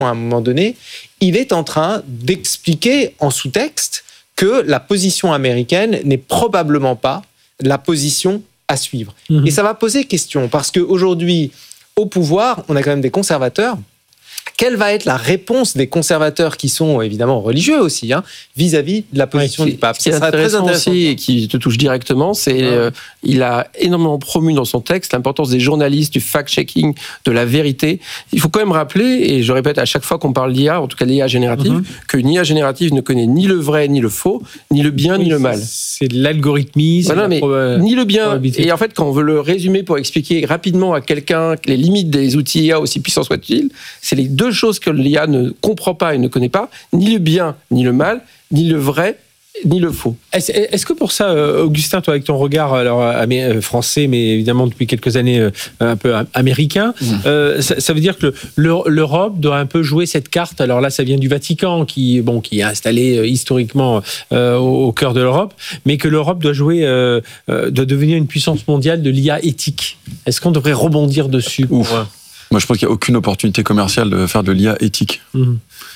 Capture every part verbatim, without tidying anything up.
à un moment donné, il est en train d'expliquer en sous-texte que la position américaine n'est probablement pas la position à suivre. Mmh. Et ça va poser question, parce qu'aujourd'hui, au pouvoir, on a quand même des conservateurs. Quelle va être la réponse des conservateurs qui sont évidemment religieux aussi, hein, vis-à-vis de la position ouais, du pape? Ce qui est intéressant, intéressant aussi et qui te touche directement, c'est ouais. euh, il a énormément promu dans son texte l'importance des journalistes, du fact-checking, de la vérité. Il faut quand même rappeler, et je répète à chaque fois qu'on parle d'I A, en tout cas l'I A générative, mm-hmm. qu'une I A générative ne connaît ni le vrai, ni le faux, ni le bien, oui, ni le mal. C'est de l'algorithmisme. Voilà, mais proba- ni le bien. Et en fait, quand on veut le résumer pour expliquer rapidement à quelqu'un les limites des outils I A, aussi puissants soient-ils, c'est les deux choses que l'I A ne comprend pas et ne connaît pas, ni le bien, ni le mal, ni le vrai, ni le faux. Est-ce, est-ce que pour ça, Augustin, toi avec ton regard alors, amé- français, mais évidemment depuis quelques années un peu américain, mmh. euh, ça, ça veut dire que le, l'Europe doit un peu jouer cette carte. Alors là, ça vient du Vatican, qui, bon, qui est installé historiquement euh, au, au cœur de l'Europe, mais que l'Europe doit jouer, euh, doit devenir une puissance mondiale de l'I A éthique. Est-ce qu'on devrait rebondir dessus pour, Ouf. Moi, je pense qu'il n'y a aucune opportunité commerciale de faire de l'I A éthique. Mmh.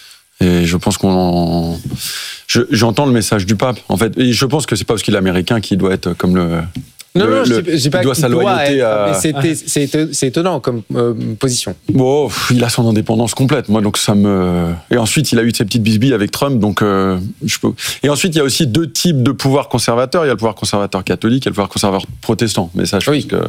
Et je pense qu'on... En... Je, j'entends le message du pape, en fait. Et je pense que c'est pas parce qu'il est américain qu'il doit être comme le... Non, le, non, le, j'ai, j'ai pas il doit sa loyauté à... Mais c'est, c'est, c'est étonnant comme euh, position. Bon, il a son indépendance complète, moi, donc ça me... Et ensuite, il a eu ses petites bisbilles avec Trump, donc euh, je peux... Et ensuite, il y a aussi deux types de pouvoirs conservateurs. Il y a le pouvoir conservateur catholique et le pouvoir conservateur protestant. Mais ça, je oui. pense que...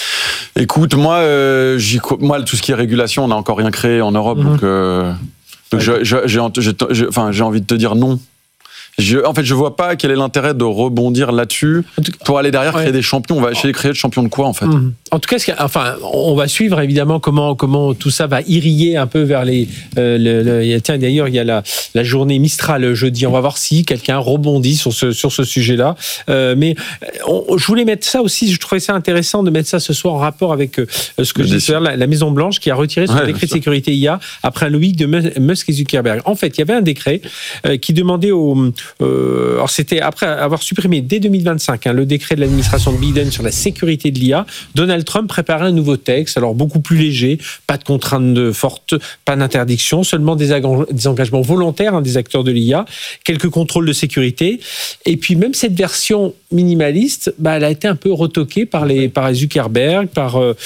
Écoute, moi, euh, j'y... moi, tout ce qui est régulation, on n'a encore rien créé en Europe, mmh. donc, euh... donc ouais. je, je, j'ai, j'ai, j'ai, enfin, j'ai envie de te dire non. Je, en fait, je vois pas quel est l'intérêt de rebondir là-dessus pour aller derrière créer ouais. des champions. On va essayer de créer des champions de quoi, en fait? Mmh. En tout cas, ce enfin, on va suivre évidemment comment comment tout ça va irriguer un peu vers les. Euh, le, le, tiens, d'ailleurs, il y a la, la journée Mistral jeudi. On va voir si quelqu'un rebondit sur ce sur ce sujet-là. Euh, mais on, je voulais mettre ça aussi. Je trouvais ça intéressant de mettre ça ce soir en rapport avec euh, ce que je disais, la, la Maison Blanche qui a retiré son ouais, décret de sécurité I A après un lobby de Musk et Zuckerberg. En fait, il y avait un décret euh, qui demandait aux Euh, alors c'était après avoir supprimé dès deux mille vingt-cinq hein, le décret de l'administration de Biden sur la sécurité de l'I A. Donald Trump préparait un nouveau texte, alors beaucoup plus léger, pas de contraintes de fortes, pas d'interdiction, seulement des, ag- des engagements volontaires hein, des acteurs de l'I A, quelques contrôles de sécurité. Et puis même cette version minimaliste, bah, elle a été un peu retoquée par les par Zuckerberg, par euh,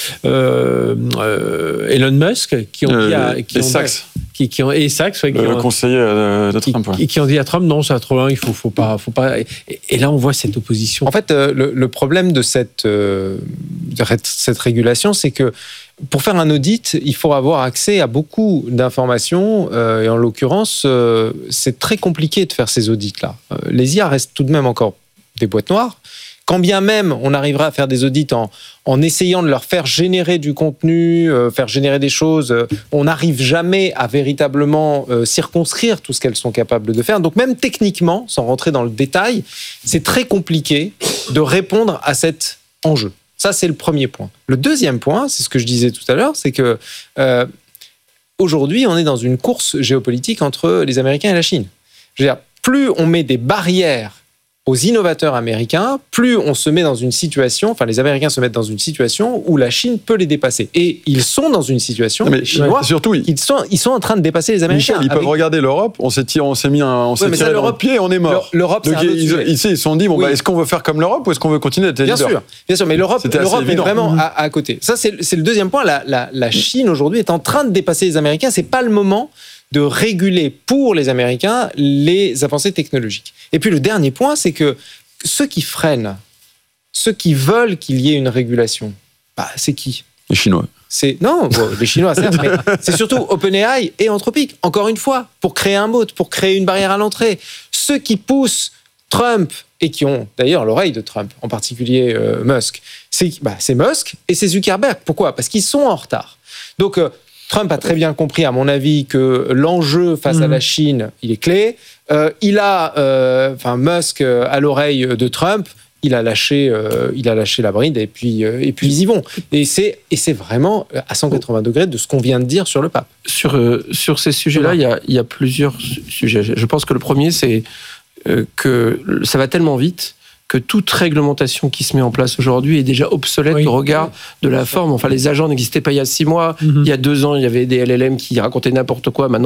euh, Elon Musk, qui ont euh, dit à, qui et ont, Sachs. Qui, qui ont, et Sachs, ouais, qui le ont, conseiller de, de Trump, qui, ouais. qui ont dit à Trump non, ça va trop loin, il faut, faut pas, faut pas. Et, et là, on voit cette opposition. En fait, euh, le, le problème de cette euh, de cette régulation, c'est que pour faire un audit, il faut avoir accès à beaucoup d'informations, euh, et en l'occurrence, euh, c'est très compliqué de faire ces audits-là. Euh, les I A restent tout de même encore des boîtes noires. Quand bien même on arrivera à faire des audits en, en essayant de leur faire générer du contenu, euh, faire générer des choses, euh, on n'arrive jamais à véritablement euh, circonscrire tout ce qu'elles sont capables de faire. Donc même techniquement, sans rentrer dans le détail, c'est très compliqué de répondre à cet enjeu. Ça, c'est le premier point. Le deuxième point, c'est ce que je disais tout à l'heure, c'est que euh, aujourd'hui, on est dans une course géopolitique entre les Américains et la Chine. Je veux dire, plus on met des barrières aux innovateurs américains, plus on se met dans une situation, enfin les Américains se mettent dans une situation où la Chine peut les dépasser. Et ils sont dans une situation, mais, les Chinois, ouais, surtout, ils, ils, sont, ils sont en train de dépasser les Américains. Michel, ils avec... peuvent regarder l'Europe, on s'est, tiré, on s'est mis un, on s'est ouais, tiré dans le pied et on est mort. L'Europe, donc c'est un ils, ils, ils, ils se sont dit, bon, oui. bah, est-ce qu'on veut faire comme l'Europe ou est-ce qu'on veut continuer à être bien leader? sûr, bien sûr, mais l'Europe, l'Europe est vraiment mmh. à, à côté. Ça, c'est, c'est le deuxième point. La, la, la Chine, aujourd'hui, est en train de dépasser les Américains. C'est pas le moment de réguler pour les Américains les avancées technologiques. Et puis le dernier point, c'est que ceux qui freinent, ceux qui veulent qu'il y ait une régulation, bah, c'est qui? Les Chinois. C'est, non, bon, les Chinois, certes, mais c'est surtout OpenAI et Anthropic, encore une fois, pour créer un moat, pour créer une barrière à l'entrée. Ceux qui poussent Trump, et qui ont d'ailleurs l'oreille de Trump, en particulier euh, Musk, c'est, bah, c'est Musk et c'est Zuckerberg. Pourquoi? Parce qu'ils sont en retard. Donc, euh, Trump a très bien compris, à mon avis, que l'enjeu face mmh. à la Chine, il est clé. Euh, il a, euh, enfin, Musk euh, à l'oreille de Trump, il a lâché, euh, il a lâché la bride et puis, euh, et puis ils y vont. Et c'est, et c'est vraiment à cent quatre-vingts degrés de ce qu'on vient de dire sur le pape. Sur euh, sur ces sujets-là, il y a il y a plusieurs sujets. Je pense que le premier, c'est euh, que ça va tellement vite que toute réglementation qui se met en place aujourd'hui est déjà obsolète oui. au regard de la forme. Enfin, les agents n'existaient pas il y a six mois. Mm-hmm. Il y a deux ans, il y avait des L L M qui racontaient n'importe quoi. Maintenant,